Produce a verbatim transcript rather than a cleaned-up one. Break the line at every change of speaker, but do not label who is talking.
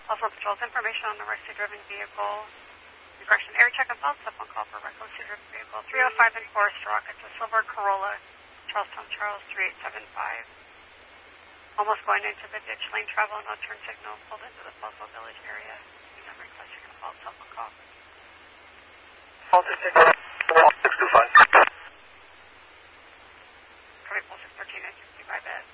Buffalo Patrol's information on the Rusty-driven vehicle. Regression air check and fault. Step one call for Rusty-driven vehicle. three oh five in Forest Rock. It's a silver Corolla. Charlestown, Charles, three eight seven five. Almost going into the ditch. Lane travel, no turn signal. Pulled into the Buffalo Village area. I'm requesting a fault. Step one call.
Fault six two five.